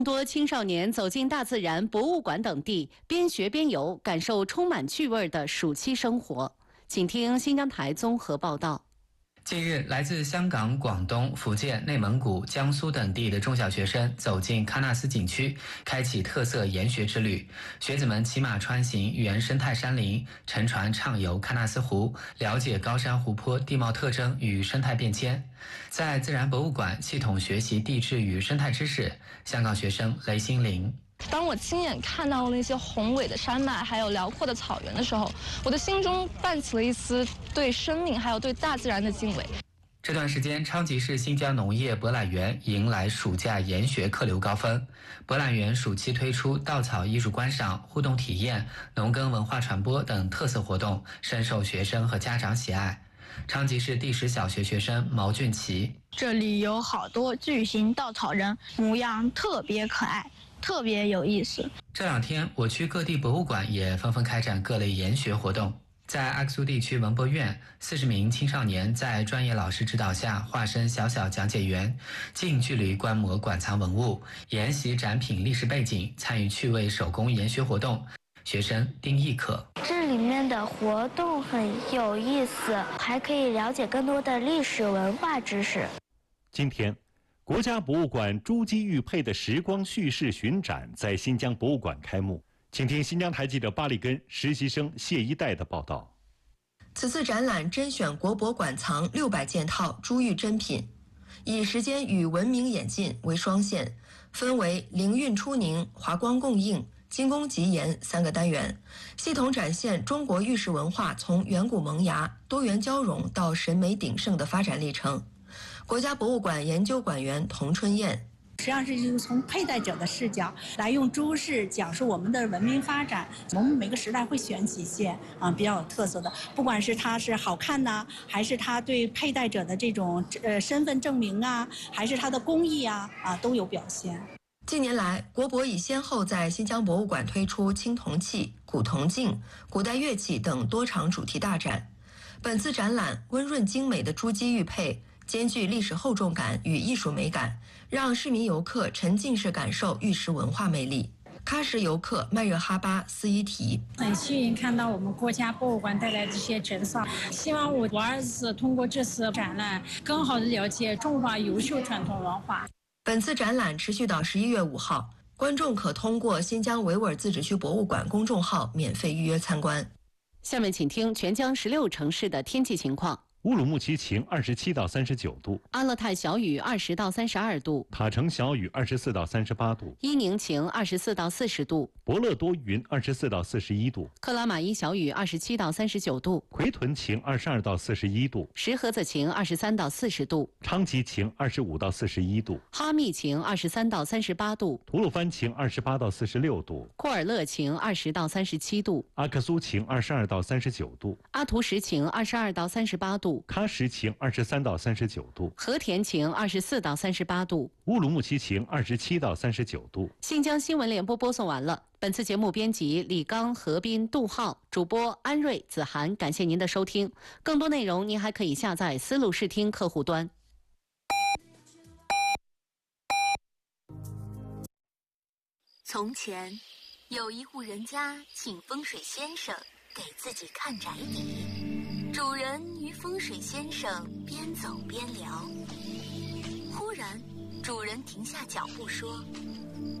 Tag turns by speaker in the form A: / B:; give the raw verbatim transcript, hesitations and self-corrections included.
A: 多青少年走进大自然、博物馆等地，边学边游，感受充满趣味的暑期生活。请听新疆台综合报道。
B: 近日，来自香港、广东、福建、内蒙古、江苏等地的中小学生走进喀纳斯景区，开启特色研学之旅。学子们骑马穿行原生态山林，乘船畅游喀纳斯湖，了解高山湖泊地貌特征与生态变迁。在自然博物馆系统学习地质与生态知识。香港学生雷心凌。
C: 当我亲眼看到那些宏伟的山脉还有辽阔的草原的时候，我的心中泛起了一丝对生命还有对大自然的敬畏。
B: 这段时间，昌吉市新疆农业博览园迎来暑假研学客流高峰。博览园暑期推出稻草艺术观赏、互动体验、农耕文化传播等特色活动，深受学生和家长喜爱。昌吉市第十小学学生毛俊奇：
D: 这里有好多巨型稻草人，模样特别可爱，特别有意思。
B: 这两天，我区各地博物馆也纷纷开展各类研学活动。在阿克苏地区文博院，四十名青少年在专业老师指导下，化身小小讲解员，近距离观摩馆藏文物，研习展品历史背景，参与趣味手工研学活动。学生丁义可：
E: 这里面的活动很有意思，还可以了解更多的历史文化知识。
F: 今天，国家博物馆朱基玉佩的时光叙事巡展在新疆博物馆开幕。请听新疆台记者巴里根实习生谢一代的报道。
G: 此次展览甄选国博馆藏六百件套珠玉珍品，以时间与文明演进为双线，分为灵韵出凝、华光共映、精工极严三个单元，系统展现中国玉石文化从远古萌芽、多元交融到审美鼎盛的发展历程。国家博物馆研究馆员童春燕：
H: 实际上是就是从佩戴者的视角来用珠饰讲述我们的文明发展。我们每个时代会选几件啊比较有特色的，不管是它是好看呐，还是它对佩戴者的这种呃身份证明啊，还是它的工艺啊啊都有表现。
G: 近年来，国博已先后在新疆博物馆推出青铜器、古铜镜、古代乐器等多场主题大展。本次展览温润精美的珠玑玉佩，兼具历史厚重感与艺术美感，让市民游客沉浸式感受玉石文化魅力。喀什游客麦热哈巴斯伊提：
I: 很幸运看到我们国家博物馆带来这些珍藏，希望我我儿子通过这次展览，更好地了解中华优秀传统文化。
G: 本次展览持续到十一月五号，观众可通过新疆维吾尔自治区博物馆公众号免费预约参观。
A: 下面请听全疆十六城市的天气情况。
F: 乌鲁木齐晴，二十七到三十九度；
A: 阿勒泰小雨，二十到三十二度；
F: 塔城小雨，二十四到三十八度；
A: 伊宁晴，二十四到四十度；
F: 博乐多云，二十四到四十一度；
A: 克拉玛依小雨，二十七到三十九度；
F: 奎屯晴，二十二到四十一度；
A: 石河子晴，二十三到四十度；
F: 昌吉晴，二十五到四十一度；
A: 哈密晴，二十三到三十八度；
F: 吐鲁番晴，二十八到四十六度；
A: 库尔勒晴，二十到三十七度；
F: 阿克苏晴，二十二到三十九度；
A: 阿图什晴，二十二到三十八度；
F: 喀什晴，二十三到三十九度；
A: 和田晴，二十四到三十八度；
F: 乌鲁木齐晴，二十七到三十九度。
A: 新疆新闻联播播送完了。本次节目编辑李刚、何斌、杜浩，主播安瑞、子涵，感谢您的收听。更多内容您还可以下载思路视听客户端。
J: 从前，有一户人家请风水先生给自己看宅邸。主人与风水先生边走边聊，忽然，主人停下脚步说：“